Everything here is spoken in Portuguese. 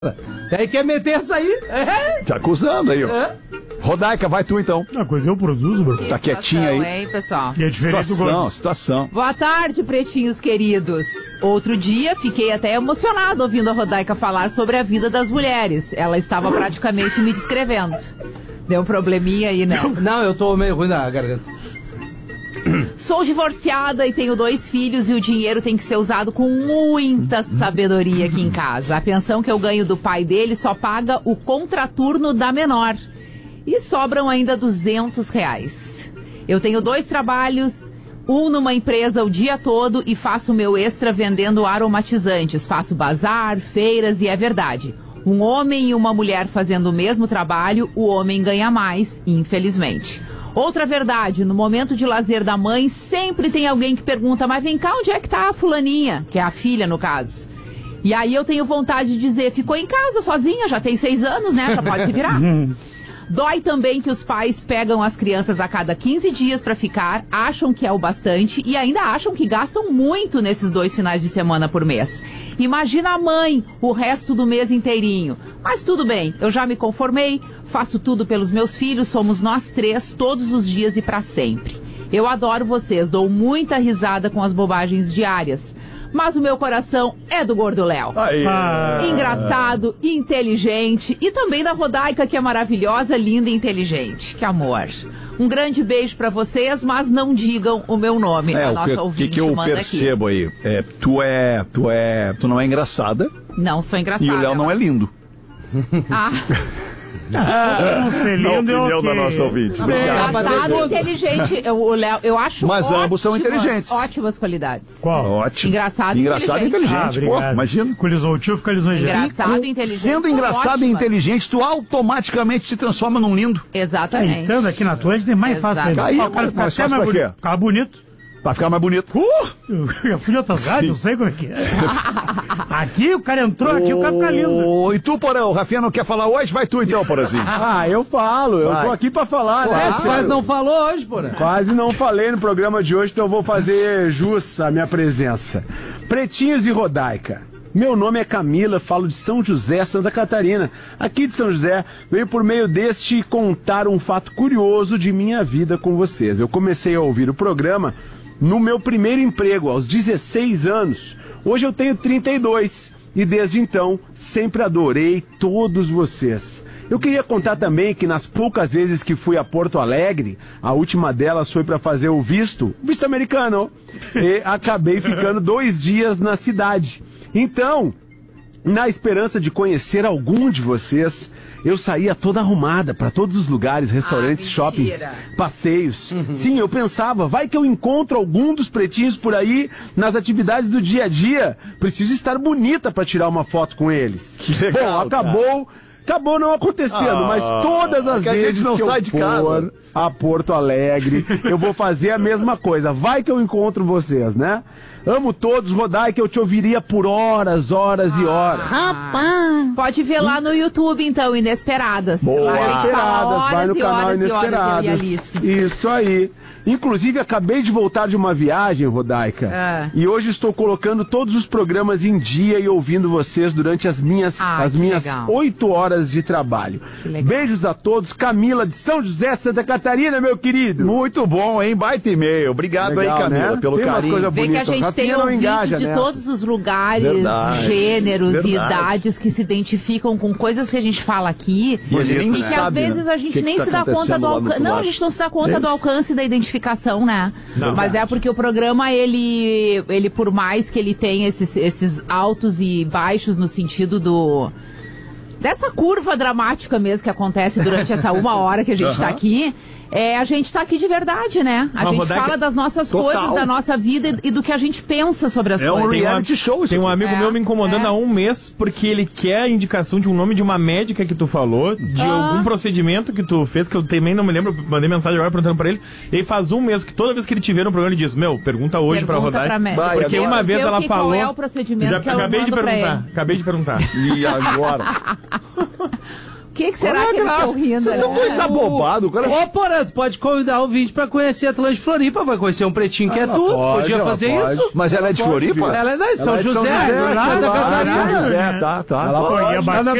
Aí quer meter essa aí? Tá acusando aí, ó. Rodaica, vai tu então. A coisa que eu produzo, bro. Tá quietinha aí. Hein, pessoal? E é diferente do gordo. Situação. Boa tarde, pretinhos queridos. Outro dia, fiquei até emocionado ouvindo a Rodaica falar sobre a vida das mulheres. Ela estava praticamente me descrevendo. Deu um probleminha aí, né? Não, eu tô meio ruim na garganta. Sou divorciada e tenho 2 filhos e o dinheiro tem que ser usado com muita sabedoria aqui em casa. A pensão que eu ganho do pai dele só paga o contraturno da menor. E sobram ainda R$200. Eu tenho 2 trabalhos, um numa empresa o dia todo e faço meu extra vendendo aromatizantes. Faço bazar, feiras e é verdade. Um homem e uma mulher fazendo o mesmo trabalho, o homem ganha mais, infelizmente. Outra verdade, no momento de lazer da mãe, sempre tem alguém que pergunta, mas vem cá, onde é que tá a fulaninha? Que é a filha, no caso. E aí eu tenho vontade de dizer, ficou em casa sozinha, já tem 6 anos, né? Já pode se virar. Dói também que os pais pegam as crianças a cada 15 dias pra ficar, acham que é o bastante e ainda acham que gastam muito nesses 2 finais de semana por mês. Imagina a mãe o resto do mês inteirinho. Mas tudo bem, eu já me conformei, faço tudo pelos meus filhos, somos nós 3 todos os dias e pra sempre. Eu adoro vocês, dou muita risada com as bobagens diárias. Mas o meu coração é do Gordo Léo. Engraçado, inteligente e também da Rodaica, que é maravilhosa, linda e inteligente. Que amor. Um grande beijo pra vocês, mas não digam o meu nome. A nossa ouvinte que eu manda percebo aqui. aí? Tu não é engraçada. Não sou engraçada. E o Léo não é lindo. Não ser Na lindo opinião da nossa ouvinte. Engraçado e inteligente. O Léo, eu acho Mas ambos são inteligentes. Ótimas qualidades. Qual? Ótimo. Engraçado e e inteligente. Pô, imagina. Equalizou o tio, fica lisonjeado. Engraçado e inteligente. Sendo são engraçado e ótimas. inteligente, tu automaticamente te transforma num lindo. Exatamente. Entrando aqui na Atlântida é mais fácil ainda. Aí, O cara fica mais até fácil mais pra quê? bonito. Ficar bonito. Pra ficar mais bonito. Eu já fui de outras rádios, eu sei como é que é. Aqui o cara entrou, aqui o cara fica lindo. E tu, Porão, o Rafinha não quer falar hoje? Vai tu então, Porãzinho. Eu falo, eu Vai. tô aqui pra falar, né? Quase não falou hoje, porra. Quase não falei no programa de hoje, então eu vou fazer jus à minha presença. Pretinhos e Rodaica. Meu nome é Camila, falo de São José, Santa Catarina. Aqui de São José, venho por meio deste contar um fato curioso de minha vida com vocês. Eu comecei a ouvir o programa no meu primeiro emprego, aos 16 anos. Hoje eu tenho 32 e desde então sempre adorei todos vocês. Eu queria contar também que nas poucas vezes que fui a Porto Alegre, a última delas foi para fazer o visto americano, e acabei ficando 2 dias na cidade. Então, na esperança de conhecer algum de vocês, eu saía toda arrumada para todos os lugares, restaurantes, shoppings, passeios. Sim, eu pensava, vai que eu encontro algum dos pretinhos por aí nas atividades do dia a dia. Preciso estar bonita para tirar uma foto com eles. Que legal, Bom, acabou não acontecendo, mas todas as que a gente vezes não que sai eu de casa. for a Porto Alegre, eu vou fazer a mesma coisa. Vai que eu encontro vocês, né? Amo todos, Rodai, que eu te ouviria por horas e horas. Rapaz! Pode ver lá no YouTube, então, Inesperadas. Boa, Lá a gente fala Inesperadas, vai no canal horas e Inesperadas. eu e a Alice. Isso aí. Inclusive, acabei de voltar de uma viagem, Rodaica. E hoje estou colocando todos os programas em dia e ouvindo vocês durante as minhas legal. 8 horas de trabalho. Beijos a todos. Camila de São José, Santa Catarina, meu querido. Muito bom, hein? Baita e-mail. Obrigado Legal, aí, Camila, né? pelo Tem umas carinho. coisas Vê que a bonitas. gente tem Rafinha não ouvintes engaja de nessa. todos os lugares, Verdade, gêneros e verdade. idades que se identificam com coisas que a gente fala aqui. E a gente nem E que às sabe, vezes né? a gente O que nem tá se dá conta acontecendo do lá no alcance. outro Não, a lado. gente não se dá conta É do isso. alcance da identificação, né? Mas é porque o programa, ele por mais que ele tenha esses altos e baixos no sentido dessa curva dramática mesmo que acontece durante essa 1 hora que a gente tá aqui, a gente tá aqui de verdade, né? A gente fala das nossas coisas, da nossa vida e do que a gente pensa sobre as coisas. É um reality show isso. Tem um amigo meu me incomodando há 1 mês porque ele quer a indicação de um nome de uma médica que tu falou, de algum procedimento que tu fez, que eu também não me lembro, mandei mensagem agora perguntando pra ele. Ele faz 1 mês que toda vez que ele te vê no programa ele diz, pergunta hoje pra rodar. Porque uma vez ela falou... Qual é o procedimento que eu acabei de mando pra perguntar, ele. acabei de perguntar. E agora? que será que eles estão rindo? Vocês são né? dois abobados. Cara... Ô, Porã, tu pode convidar o ouvinte pra conhecer a Atlântica Floripa, vai conhecer um pretinho que é tudo. Podia fazer isso. Mas ela é de Floripa? Ela é de São José, São José, Santa lá, Catarina. São José, tá. Ela Pô, ia bater